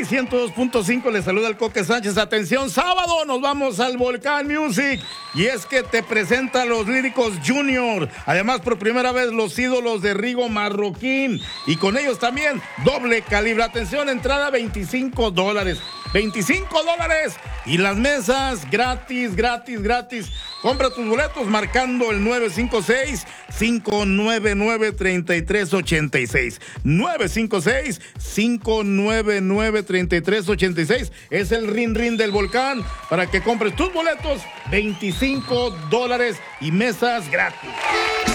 102.5, le saluda el Coque Sánchez. Atención, sábado nos vamos al Volcán Music. Y es que te presenta los Líricos Junior. Además, por primera vez, los ídolos de Rigo Marroquín. Y con ellos también, Doble Calibre. Atención, entrada $25. $25. Y las mesas gratis. Compra tus boletos marcando el 956-599-3386. 956-599-3386. Es el rin del Volcán para que compres tus boletos. $25 y mesas gratis.